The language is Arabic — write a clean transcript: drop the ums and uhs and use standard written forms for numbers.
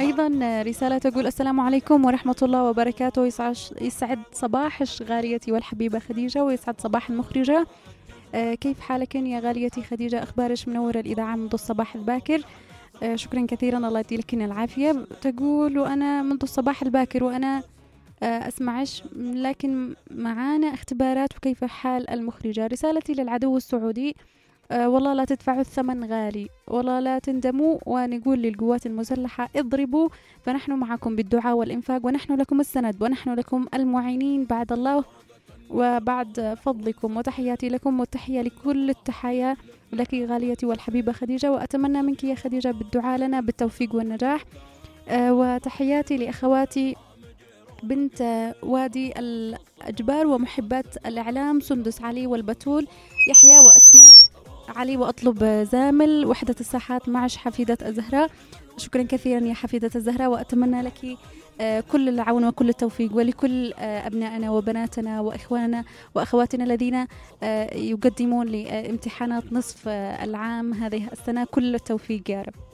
أيضا رسالة تقول السلام عليكم ورحمة الله وبركاته. يسعد صباحش غاليتي والحبيبة خديجة، ويسعد صباح المخرجة. كيف حالك يا غاليتي خديجة؟ أخبارش؟ منورة الإذاعة منذ الصباح الباكر. شكرا كثيرا، الله يديلك العافية. تقول وأنا منذ الصباح الباكر وأنا أسمعش، لكن معانا اختبارات، وكيف حال المخرجة؟ رسالتي للعدو السعودي: والله لا تدفعوا الثمن غالي، والله لا تندموا، ونقول للقوات المسلحة اضربوا، فنحن معكم بالدعاء والإنفاق، ونحن لكم السند، ونحن لكم المعينين بعد الله وبعد فضلكم. وتحياتي لكم، والتحية لكل التحايا لك غاليتي والحبيبة خديجة، وأتمنى منك يا خديجة بالدعاء لنا بالتوفيق والنجاح. وتحياتي لأخواتي بنت وادي الأجبار ومحبات الإعلام، سندس علي والبتول يحيى وأسماء علي، وأطلب زامل وحدة الساحات معش حفيدة الزهراء. شكرا كثيرا يا حفيدة الزهراء، وأتمنى لك كل العون وكل التوفيق، ولكل أبنائنا وبناتنا وإخواننا وأخواتنا الذين يقدمون لامتحانات نصف العام هذه السنة كل التوفيق يا رب.